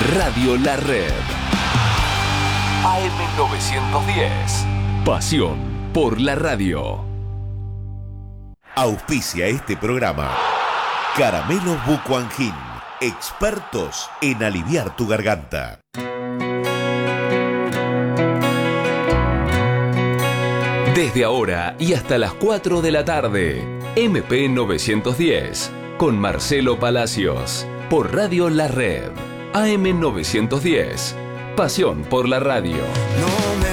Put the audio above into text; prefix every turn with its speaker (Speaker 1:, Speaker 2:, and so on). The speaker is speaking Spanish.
Speaker 1: Radio La Red. AM910. Pasión por la radio.
Speaker 2: Auspicia este programa Caramelos Bucuangin, expertos en aliviar tu garganta.
Speaker 1: Desde ahora y hasta las 4 de la tarde, MP910, con Marcelo Palacios, por Radio La Red, AM910, pasión por la radio.